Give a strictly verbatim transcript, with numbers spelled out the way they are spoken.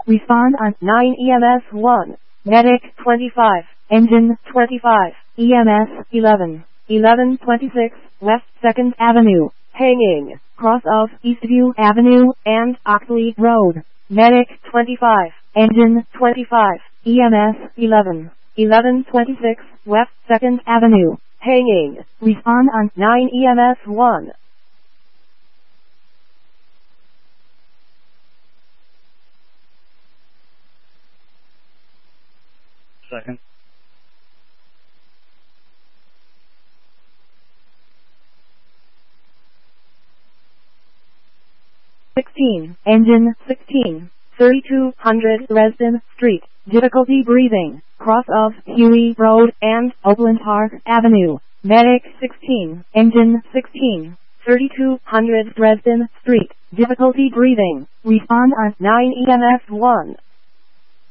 Respond on nine E M S one. Medic twenty-five. Engine twenty-five. E M S eleven. eleven twenty-six, West second Avenue. Hanging. Cross of Eastview Avenue and Oxley Road. Medic twenty-five. Engine twenty-five. E M S eleven. eleven twenty-six, West second Avenue. Hanging. Respond on nine E M S one. Second. sixteen. Engine sixteen. thirty-two hundred Dresden Street. Difficulty breathing. Cross of Huey Road and Oakland Park Avenue. Medic sixteen. Engine sixteen. thirty-two hundred Dresden Street. Difficulty breathing. Respond on nine E M S one.